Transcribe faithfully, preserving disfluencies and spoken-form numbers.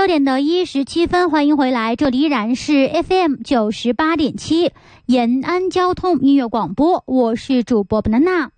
六点的一十七分，欢迎回来，这里依然是 F M 九十八点七延安交通音乐广播，我是主播 banana。